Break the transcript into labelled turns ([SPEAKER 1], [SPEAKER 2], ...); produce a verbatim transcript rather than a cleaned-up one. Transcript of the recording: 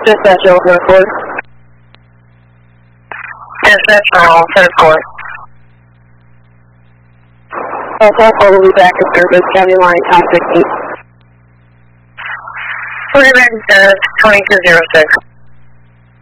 [SPEAKER 1] Dispatch Yellow third court.
[SPEAKER 2] Dispatch Yellow third court.
[SPEAKER 1] Alpha four will be back in service, County line, contact eight.
[SPEAKER 2] Three Red, uh, twenty-two zero six.